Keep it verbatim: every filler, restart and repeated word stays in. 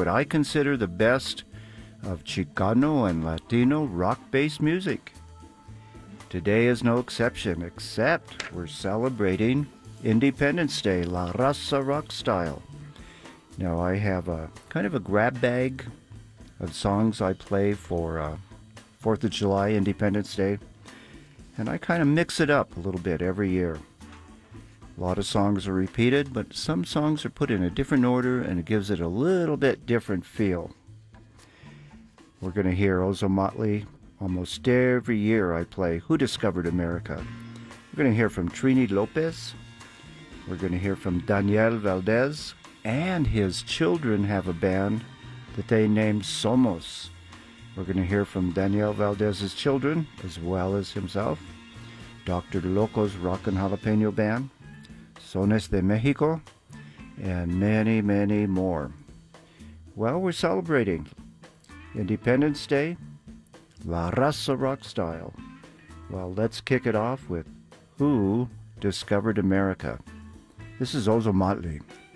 what I consider the best of Chicano and Latino rock-based music. Today is no exception, except we're celebrating Independence Day, La Raza Rock Style. Now I have a kind of a grab bag of songs I play for uh, fourth of July, Independence Day, and I kind of mix it up a little bit every year. A lot of songs are repeated, but some songs are put in a different order and it gives it a little bit different feel. We're going to hear Ozomatli almost every year I play Who Discovered America. We're going to hear from Trini Lopez. We're going to hear from Daniel Valdez, and his children have a band that they named Somos. We're going to hear from Daniel Valdez's children as well as himself, Doctor Loco's Rockin' Jalapeno Band, Sones de Mexico, and many, many more. Well, we're celebrating Independence Day, La Raza Rock Style. Well, let's kick it off with Who Discovered America? This is Ozomatli.